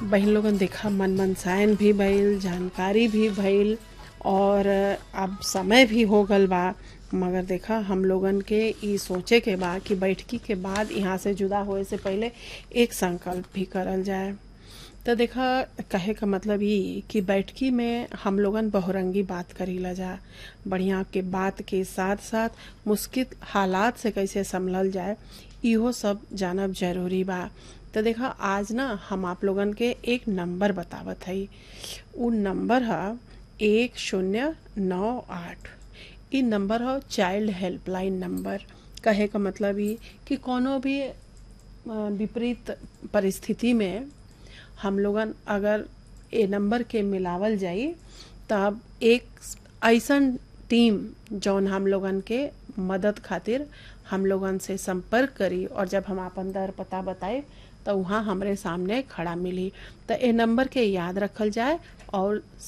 बहिन लोगन देखा मन मनसायन भी भइल, जानकारी भी भइल और अब समय भी हो गल बा। मगर देखा हम लोगन के ई सोचे के बा कि बैठकी के बाद यहाँ से जुदा होए से पहले एक संकल्प भी करल जाए। तो देखा कहे का मतलब ई कि बैठकी में हम लोगन बहुरंगी बात करीला जा। बढ़िया के बात के साथ साथ मुश्किल हालात से कैसे संभलल जाए इहो सब जानब जरूरी बा। तो देखा आज ना हम आप लोगन के एक नंबर बतावत हई। उ नंबर है 1098। इ नंबर है चाइल्ड हेल्पलाइन नंबर। कहे का मतलब ई कि कोनो भी विपरीत परिस्थिति में हम लोगन अगर ए नंबर के मिलावल जाई तब एक ऐसन टीम जौन हम लोगन के मदद खातिर हम लोगन से संपर्क करी और जब हम आपन दर पता बताए तो वहाँ हमरे सामने खड़ा मिली। तो ए नंबर के याद रखल जाए और